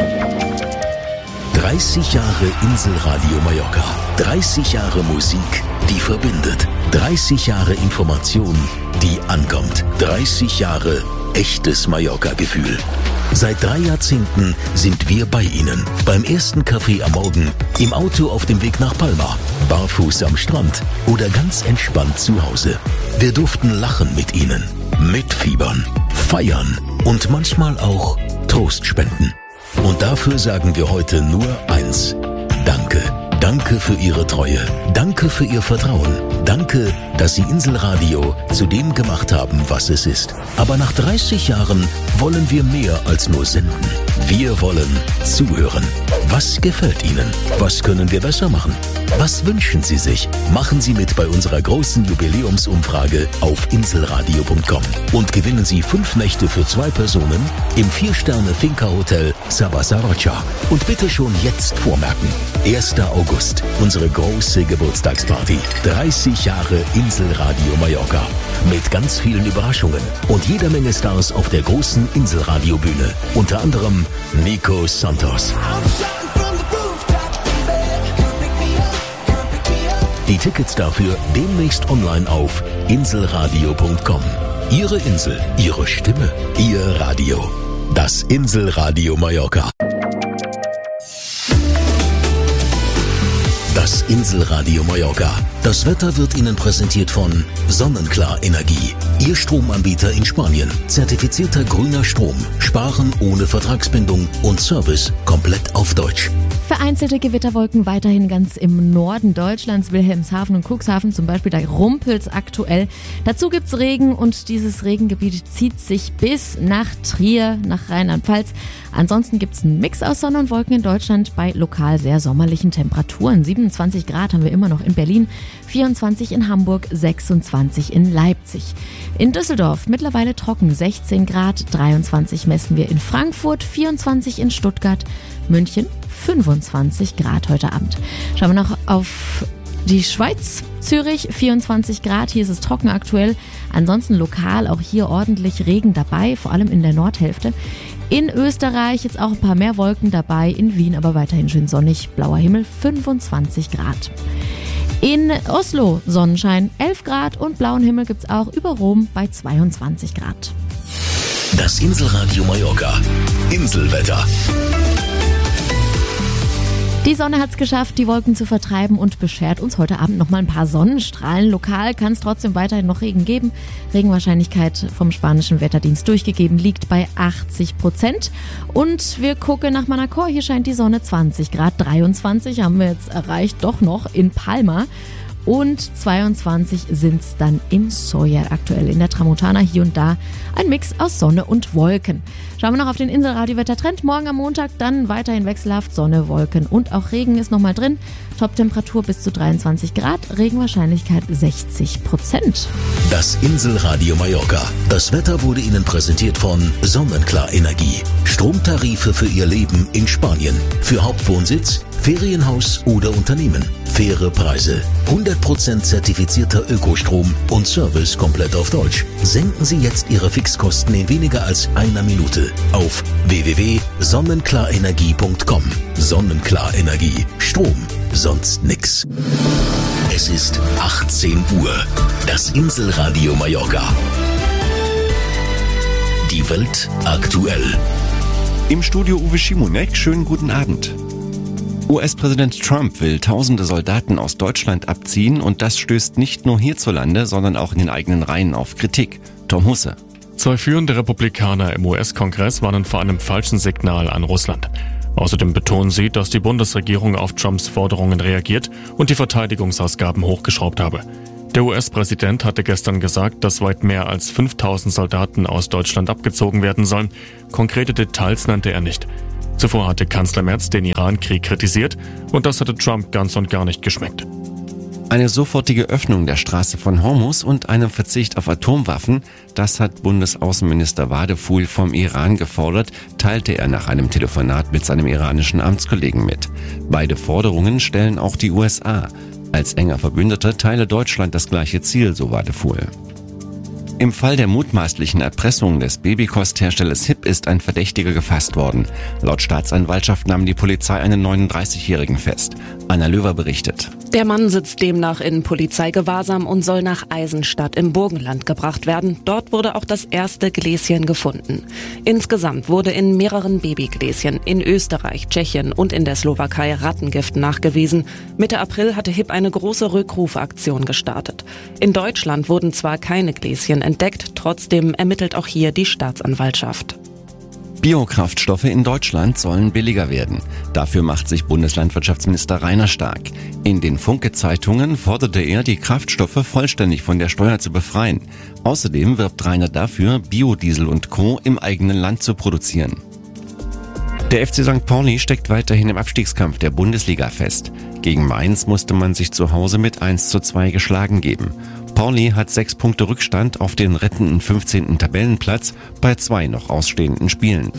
30 Jahre Inselradio Mallorca. 30 Jahre Musik, die verbindet. 30 Jahre Information, die ankommt. 30 Jahre echtes Mallorca-Gefühl. Seit 3 Jahrzehnten sind wir bei Ihnen. Beim ersten Kaffee am Morgen, im Auto auf dem Weg nach Palma, barfuß am Strand oder ganz entspannt zu Hause. Wir durften lachen mit Ihnen, mitfiebern, feiern und manchmal auch Trost spenden. Und dafür sagen wir heute nur eins: Danke. Danke für Ihre Treue. Danke für Ihr Vertrauen. Danke, dass Sie Inselradio zu dem gemacht haben, was es ist. Aber nach 30 Jahren wollen wir mehr als nur senden. Wir wollen zuhören. Was gefällt Ihnen? Was können wir besser machen? Was wünschen Sie sich? Machen Sie mit bei unserer großen Jubiläumsumfrage auf inselradio.com und gewinnen Sie 5 Nächte für 2 Personen im 4-Sterne-Finca-Hotel Sabasaracha. Und bitte schon jetzt vormerken: 1. August, unsere große Geburtstagsparty. 30 Jahre Inselradio Mallorca. Mit ganz vielen Überraschungen und jeder Menge Stars auf der großen Inselradio-Bühne. Unter anderem Nico Santos. Die Tickets dafür demnächst online auf inselradio.com. Ihre Insel, Ihre Stimme, Ihr Radio. Das Inselradio Mallorca. Das Inselradio Mallorca. Das Wetter wird Ihnen präsentiert von Sonnenklar Energie. Ihr Stromanbieter in Spanien. Zertifizierter grüner Strom. Sparen ohne Vertragsbindung und Service komplett auf Deutsch. Vereinzelte Gewitterwolken weiterhin ganz im Norden Deutschlands, Wilhelmshaven und Cuxhaven zum Beispiel, da rumpelt's aktuell. Dazu gibt's Regen und dieses Regengebiet zieht sich bis nach Trier, nach Rheinland-Pfalz. Ansonsten gibt's einen Mix aus Sonne und Wolken in Deutschland bei lokal sehr sommerlichen Temperaturen. 27 Grad haben wir immer noch in Berlin, 24 in Hamburg, 26 in Leipzig. In Düsseldorf mittlerweile trocken, 16 Grad, 23 messen wir in Frankfurt, 24 in Stuttgart, München 25 Grad heute Abend. Schauen wir noch auf die Schweiz. Zürich 24 Grad, hier ist es trocken aktuell. Ansonsten lokal auch hier ordentlich Regen dabei, vor allem in der Nordhälfte. In Österreich jetzt auch ein paar mehr Wolken dabei, in Wien aber weiterhin schön sonnig, blauer Himmel, 25 Grad. In Oslo Sonnenschein, 11 Grad und blauen Himmel gibt's auch über Rom bei 22 Grad. Das Inselradio Mallorca. Inselwetter. Die Sonne hat's geschafft, die Wolken zu vertreiben und beschert uns heute Abend nochmal ein paar Sonnenstrahlen. Lokal kann es trotzdem weiterhin noch Regen geben. Regenwahrscheinlichkeit vom spanischen Wetterdienst durchgegeben liegt bei 80%. Und wir gucken nach Manacor, hier scheint die Sonne, 20 Grad, 23 haben wir jetzt erreicht, doch noch in Palma. Und 22 sind's dann in Sóller aktuell in der Tramontana. Hier und da ein Mix aus Sonne und Wolken. Schauen wir noch auf den Inselradio-Wettertrend. Morgen am Montag dann weiterhin wechselhaft Sonne, Wolken und auch Regen ist nochmal drin. Toptemperatur bis zu 23 Grad, Regenwahrscheinlichkeit 60%. Das Inselradio Mallorca. Das Wetter wurde Ihnen präsentiert von Sonnenklar Energie. Stromtarife für Ihr Leben in Spanien. Für Hauptwohnsitz, Ferienhaus oder Unternehmen. Faire Preise. 100% zertifizierter Ökostrom und Service komplett auf Deutsch. Senken Sie jetzt Ihre Fixkosten in weniger als einer Minute auf www.sonnenklarenergie.com. Sonnenklar Energie. Strom. Sonst nix. Es ist 18 Uhr. Das Inselradio Mallorca. Die Welt aktuell. Im Studio Uwe Schimonek, schönen guten Abend. US-Präsident Trump will tausende Soldaten aus Deutschland abziehen und das stößt nicht nur hierzulande, sondern auch in den eigenen Reihen auf Kritik. Tom Husse. 2 führende Republikaner im US-Kongress warnen vor einem falschen Signal an Russland. Außerdem betonen sie, dass die Bundesregierung auf Trumps Forderungen reagiert und die Verteidigungsausgaben hochgeschraubt habe. Der US-Präsident hatte gestern gesagt, dass weit mehr als 5000 Soldaten aus Deutschland abgezogen werden sollen. Konkrete Details nannte er nicht. Zuvor hatte Kanzler Merz den Iran-Krieg kritisiert und das hatte Trump ganz und gar nicht geschmeckt. Eine sofortige Öffnung der Straße von Hormuz und einem Verzicht auf Atomwaffen, das hat Bundesaußenminister Wadephul vom Iran gefordert, teilte er nach einem Telefonat mit seinem iranischen Amtskollegen mit. Beide Forderungen stellen auch die USA. Als enger Verbündeter teile Deutschland das gleiche Ziel, so Wadephul. Im Fall der mutmaßlichen Erpressung des Babykostherstellers HiP ist ein Verdächtiger gefasst worden. Laut Staatsanwaltschaft nahm die Polizei einen 39-Jährigen fest. Anna Löwer berichtet. Der Mann sitzt demnach in Polizeigewahrsam und soll nach Eisenstadt im Burgenland gebracht werden. Dort wurde auch das erste Gläschen gefunden. Insgesamt wurde in mehreren Babygläschen in Österreich, Tschechien und in der Slowakei Rattengift nachgewiesen. Mitte April hatte HiP eine große Rückrufaktion gestartet. In Deutschland wurden zwar keine Gläschen entdeckt, trotzdem ermittelt auch hier die Staatsanwaltschaft. Biokraftstoffe in Deutschland sollen billiger werden. Dafür macht sich Bundeslandwirtschaftsminister Rainer stark. In den Funke-Zeitungen forderte er, die Kraftstoffe vollständig von der Steuer zu befreien. Außerdem wirbt Rainer dafür, Biodiesel und Co. im eigenen Land zu produzieren. Der FC St. Pauli steckt weiterhin im Abstiegskampf der Bundesliga fest. Gegen Mainz musste man sich zu Hause mit 1:2 geschlagen geben. Pauli hat 6 Punkte Rückstand auf den rettenden 15. Tabellenplatz bei 2 noch ausstehenden Spielen.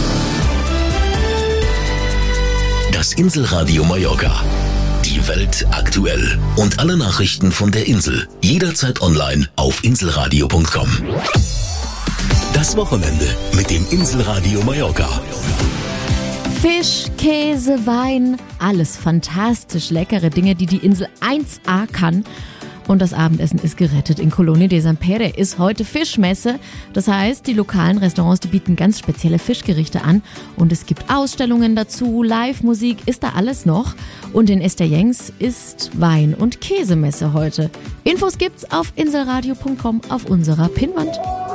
Das Inselradio Mallorca. Die Welt aktuell. Und alle Nachrichten von der Insel. Jederzeit online auf inselradio.com. Das Wochenende mit dem Inselradio Mallorca. Fisch, Käse, Wein, alles fantastisch leckere Dinge, die die Insel 1A kann. Und das Abendessen ist gerettet. In Colonia de San Pere ist heute Fischmesse. Das heißt, die lokalen Restaurants, die bieten ganz spezielle Fischgerichte an. Und es gibt Ausstellungen dazu, Live-Musik, ist da alles noch. Und in Esterjengs ist Wein- und Käsemesse heute. Infos gibt's auf inselradio.com auf unserer Pinnwand.